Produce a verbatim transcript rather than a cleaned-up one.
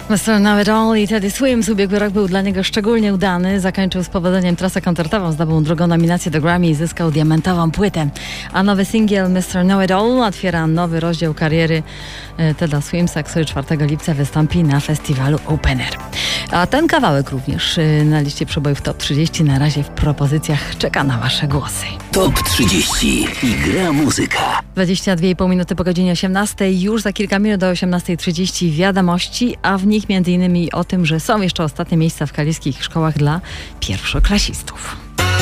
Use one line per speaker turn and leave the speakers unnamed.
mister Know It All i Teddy Swims. Ubiegły rok był dla niego szczególnie udany. Zakończył z powodzeniem trasę koncertową, zdobył drugą nominację do Grammy i zyskał diamentową płytę. A nowy singiel mister Know It All otwiera nowy rozdział kariery Teda Swimsa, który czwartego lipca wystąpi na festiwalu Open Air. A ten kawałek również na liście przebojów Top trzydzieści na razie w propozycjach czeka na wasze głosy.
Top trzydzieści i gra muzyka.
dwadzieścia dwie i pół minuty po godzinie osiemnastej. Już za kilka minut do osiemnastej trzydzieści wiadomości, a w nich między innymi o tym, że są jeszcze ostatnie miejsca w kaliskich szkołach dla pierwszoklasistów.